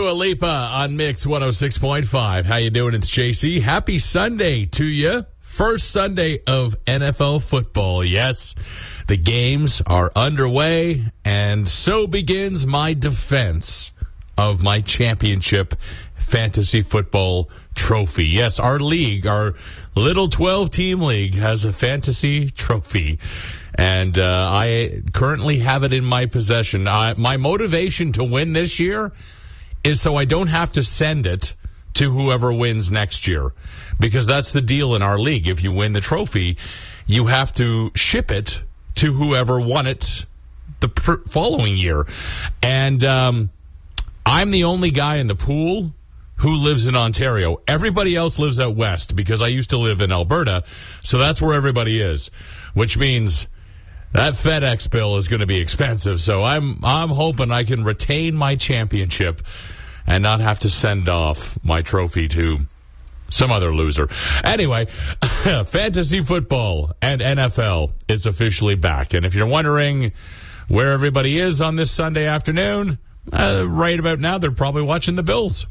Dua Lipa on Mix 106.5. How you doing? It's JC. Happy Sunday to you. First Sunday of NFL football. Yes, the games are underway, and so begins my defense of my championship fantasy football trophy. Yes, our league, our little 12-team league, has a fantasy trophy, and I currently have it in my possession. My motivation to win this year is so I don't have to send it to whoever wins next year, because that's the deal in our league. If you win the trophy, you have to ship it to whoever won it the following year. And I'm the only guy in the pool who lives in Ontario. Everybody else lives out west, because I used to live in Alberta, so that's where everybody is, which means that FedEx bill is going to be expensive. So I'm hoping I can retain my championship and not have to send off my trophy to some other loser. Anyway, fantasy football and NFL is officially back. And if you're wondering where everybody is on this Sunday afternoon, right about now, they're probably watching the Bills.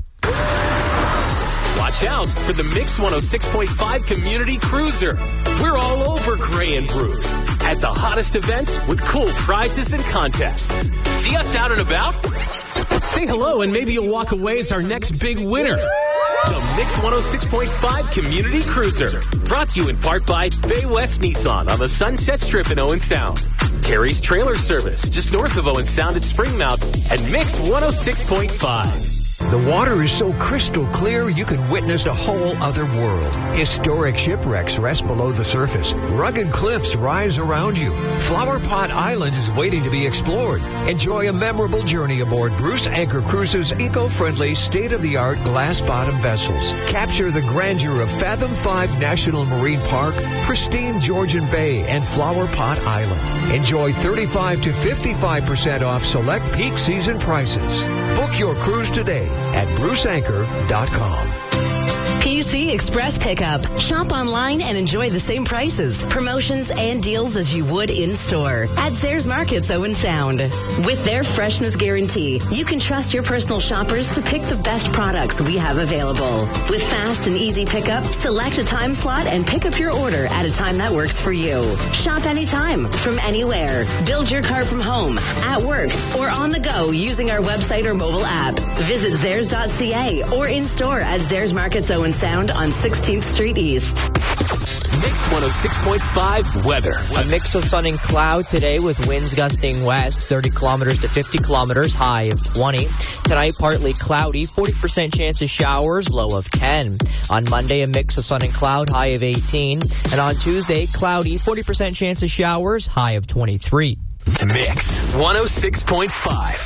Watch out for the Mix 106.5 Community Cruiser. We're all over Gray and Bruce at the hottest events with cool prizes and contests. See us out and about? Say hello and maybe you'll walk away as our next big winner. The Mix 106.5 Community Cruiser. Brought to you in part by Bay West Nissan on the Sunset Strip in Owen Sound. Terry's Trailer Service just north of Owen Sound at Springmount. And Mix 106.5. The water is so crystal clear you can witness a whole other world. Historic shipwrecks rest below the surface. Rugged cliffs rise around you. Flower Pot Island is waiting to be explored. Enjoy a memorable journey aboard Bruce Anchor Cruises' eco-friendly, state-of-the-art glass-bottom vessels. Capture the grandeur of Fathom 5 National Marine Park, pristine Georgian Bay, and Flower Pot Island. Enjoy 35 to 55% off select peak season prices. Book your cruise today at bruceanchor.com. PC Express Pickup. Shop online and enjoy the same prices, promotions, and deals as you would in-store at Zayres Markets Owen Sound. With their freshness guarantee, you can trust your personal shoppers to pick the best products we have available. With fast and easy pickup, select a time slot and pick up your order at a time that works for you. Shop anytime, from anywhere. Build your car from home, at work, or on the go using our website or mobile app. Visit Zayres.ca or in-store at Zayres Markets Owen Sound on 16th Street East. Mix 106.5 weather. A mix of sun and cloud today with winds gusting west 30 kilometers to 50 kilometers, high of 20. Tonight, partly cloudy, 40% chance of showers, low of 10. On Monday, a mix of sun and cloud, high of 18. And on Tuesday, cloudy, 40% chance of showers, high of 23. Mix 106.5.